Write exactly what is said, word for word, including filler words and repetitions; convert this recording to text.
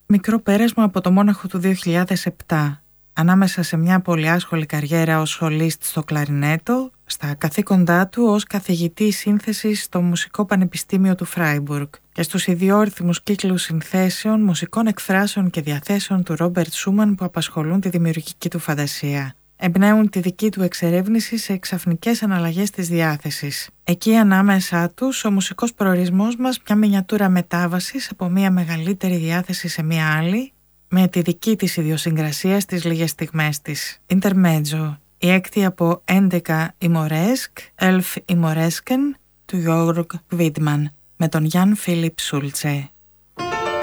Μικρό πέρασμα από το Μόναχο του δύο χιλιάδες επτά. Ανάμεσα σε μια πολύ άσχολη καριέρα ως σολίστ στο κλαρινέτο, στα καθήκοντά του ως καθηγητή σύνθεσης στο Μουσικό Πανεπιστήμιο του Φράιμπουργκ και στους ιδιόρυθμους κύκλους συνθέσεων, μουσικών εκφράσεων και διαθέσεων του Ρόμπερτ Σούμαν που απασχολούν τη δημιουργική του φαντασία. Εμπνέουν τη δική του εξερεύνηση σε ξαφνικές αναλλαγές της διάθεσης. Εκεί ανάμεσά τους ο μουσικός προορισμός μας, μια μινιατούρα μετάβασης από μια μεγαλύτερη διάθεση σε μια άλλη, με τη δική της ιδιοσυγκρασία στις λίγες στιγμές της. Intermezzo, η έκτη από έντεκα ημορέσκ, Elf Imoresken του Γιώργ Βίτμαν, με τον Γιάν Φίλιπ Σούλτσε.